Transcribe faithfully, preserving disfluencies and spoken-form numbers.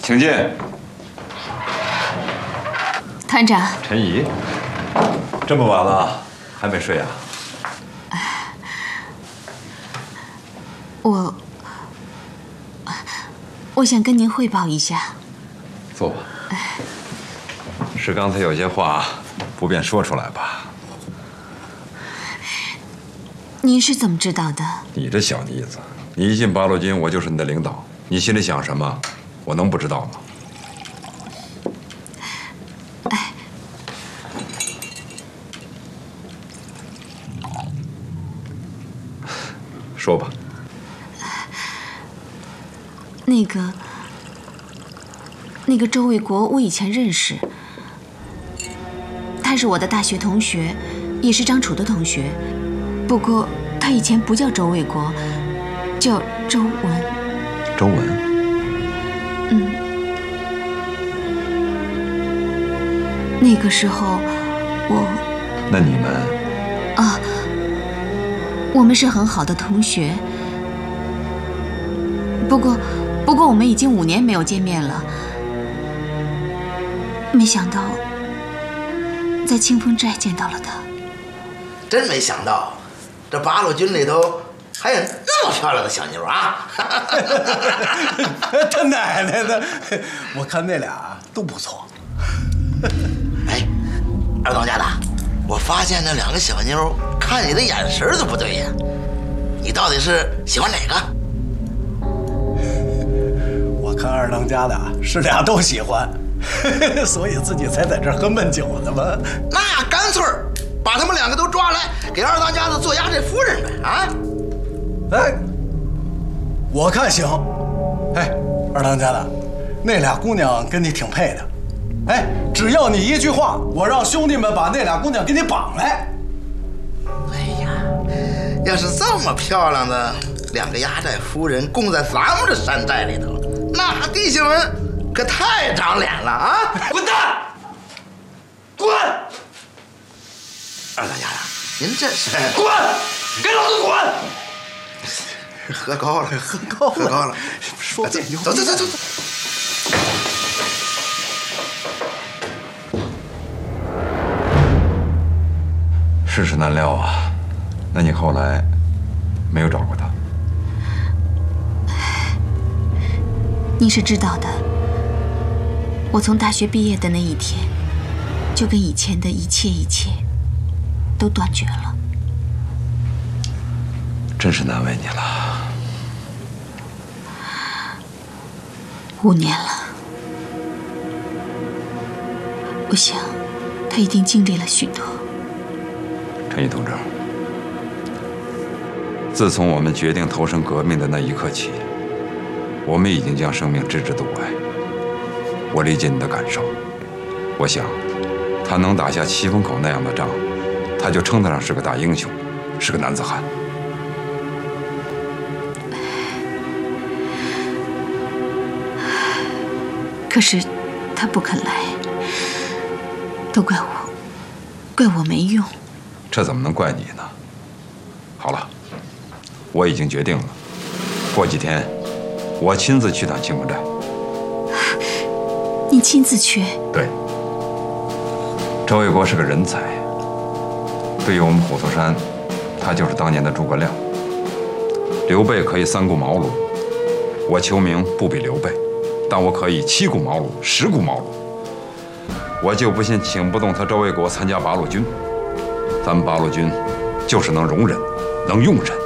请进。 团长。 陈怡，这么晚了还没睡啊？ 我我想跟您汇报一下。 坐吧。是刚才有些话不便说出来吧？ 您是怎么知道的？ 你这小妮子，你一进八路军，我就是你的领导，你心里想什么，我能不知道吗？ 哎， 说吧。 那个，那个周卫国，我以前认识，他是我的大学同学，也是张楚的同学。不过他以前不叫周卫国，叫周文。 周文？ 嗯。那个时候，我…… 那你们？ 啊，我们是很好的同学。不过。不过我们已经五年没有见面了，没想到在清风寨见到了他。 真没想到，这八路军里头还有那么漂亮的小妞啊！ 他奶奶的，我看那俩都不错。 哎，二当家的，我发现那两个小妞看你的眼神都不对呀，你到底是喜欢哪个？ 看二当家的是俩都喜欢，所以自己才在这儿喝闷酒呢嘛。 那干脆把他们两个都抓来，给二当家的做压寨夫人呗啊！ 哎，我看行。哎，二当家的，那俩姑娘跟你挺配的。哎，只要你一句话，我让兄弟们把那俩姑娘给你绑来。 哎呀，要是这么漂亮的两个压寨夫人供在咱们这山寨里头，那弟兄们可太长脸了啊！滚蛋！滚！二当家的，您这是滚！给老子滚！ 喝高了， 喝高了， 喝高了， 说别扭。 走走走走。 世事难料啊，那你后来没有找过他？ 你是知道的，我从大学毕业的那一天，就跟以前的一切一切都断绝了。 真是难为你了。 五年了，我想他一定经历了许多。 陈毅同志，自从我们决定投身革命的那一刻起，我们已经将生命置之度外。我理解你的感受，我想，他能打下七风口那样的仗，他就称得上是个大英雄，是个男子汉。 可是，他不肯来，都怪我，怪我没用。 这怎么能怪你呢？好了，我已经决定了，过几天。我亲自去趟清风寨。 您亲自去？ 对。周卫国是个人才，对于我们虎头山，他就是当年的诸葛亮。刘备可以三顾茅庐，我求名不比刘备，但我可以七顾茅庐，十顾茅庐。我就不信请不动他周卫国参加八路军。咱们八路军就是能容人，能用人。